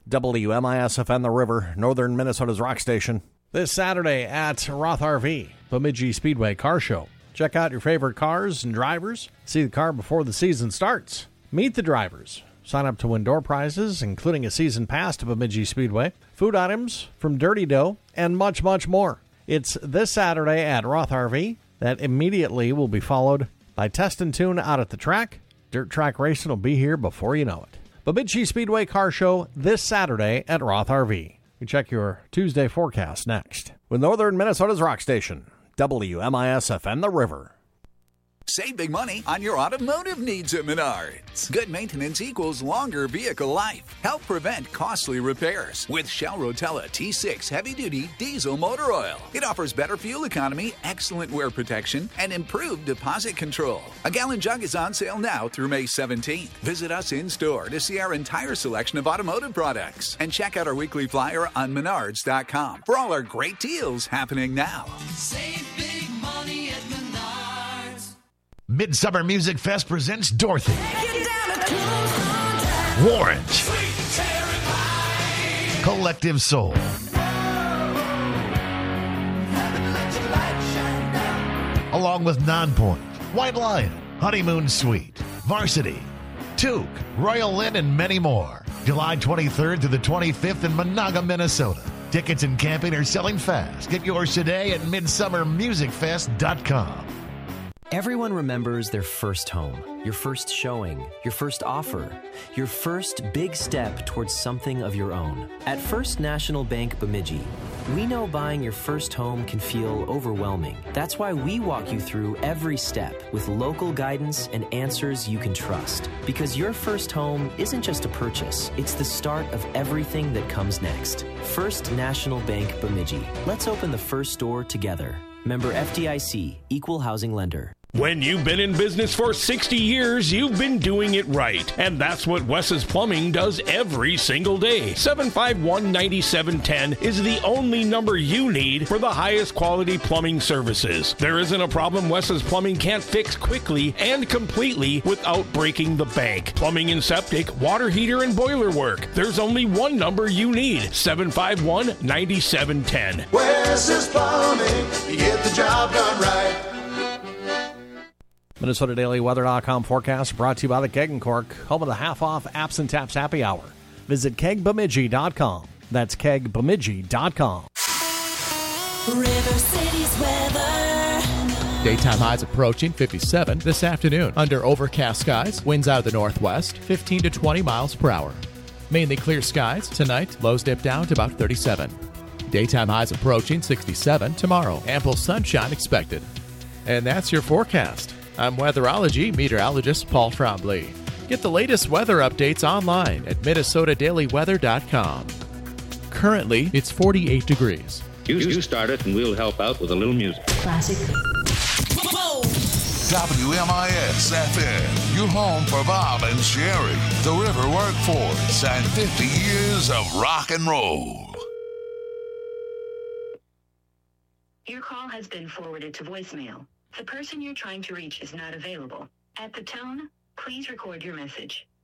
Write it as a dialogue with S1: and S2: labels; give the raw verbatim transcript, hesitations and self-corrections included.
S1: W M I S F N The River, northern Minnesota's rock station. This Saturday at Roth R V, Bemidji Speedway Car Show. Check out your favorite cars and drivers. See the car before the season starts. Meet the drivers. Sign up to win door prizes, including a season pass to Bemidji Speedway, food items from Dirty Dough, and much, much more. It's this Saturday at Roth R V. That immediately will be followed by Test and Tune out at the track. Dirt track racing will be here before you know it. Bemidji Speedway Car Show this Saturday at Roth R V. You check your Tuesday forecast next. With northern Minnesota's rock station, W M I S F N The River.
S2: Save big money on your automotive needs at Menards. Good maintenance equals longer vehicle life. Help prevent costly repairs with Shell Rotella T six heavy-duty diesel motor oil. It offers better fuel economy, excellent wear protection, and improved deposit control. A gallon jug is on sale now through May seventeenth. Visit us in-store to see our entire selection of automotive products. And check out our weekly flyer on menards dot com for all our great deals happening now.
S3: Save big money at Menards.
S4: Midsummer Music Fest presents Dorothy, Warrant, Collective Soul, along with Nonpoint, White Lion, Honeymoon Suite, Varsity, Toque, Royal Lynn, and many more. July twenty-third through the twenty-fifth in Monaga, Minnesota. Tickets and camping are selling fast. Get yours today at midsummer music fest dot com.
S5: Everyone remembers their first home, your first showing, your first offer, your first big step towards something of your own. At First National Bank Bemidji, we know buying your first home can feel overwhelming. That's why we walk you through every step with local guidance and answers you can trust. Because your first home isn't just a purchase, it's the start of everything that comes next. First National Bank Bemidji. Let's open the first door together. Member F D I C, Equal Housing Lender.
S6: When you've been in business for sixty years, you've been doing it right. And that's what Wes's Plumbing does every single day. seven five one, nine seven one zero is the only number you need for the highest quality plumbing services. There isn't a problem Wes's Plumbing can't fix quickly and completely without breaking the bank. Plumbing and septic, water heater, and boiler work. There's only one number you need. seven five one, nine seven one zero.
S3: Wes's Plumbing, you get the job done right.
S1: Minnesota Daily Weather dot com forecast brought to you by the Keg and Cork, home of the half-off Apps and Taps Happy Hour. Visit keg bemidji dot com. That's keg bemidji dot com.
S7: River City's weather.
S8: Daytime highs approaching fifty-seven this afternoon. Under overcast skies, winds out of the northwest, fifteen to twenty miles per hour. Mainly clear skies. Tonight, lows dip down to about thirty-seven. Daytime highs approaching sixty-seven tomorrow. Ample sunshine expected. And that's your forecast. I'm weatherology meteorologist Paul Trombley. Get the latest weather updates online at Minnesota Daily Weather dot com. Currently, it's forty-eight degrees.
S9: You, you start it and we'll help out with a little music.
S7: Classic.
S10: W M I S F M, your home for Bob and Sherry, the River Workforce, and fifty years of rock and roll.
S11: Your call has been forwarded to voicemail. The person you're trying to reach is not available. At the tone, please record your message.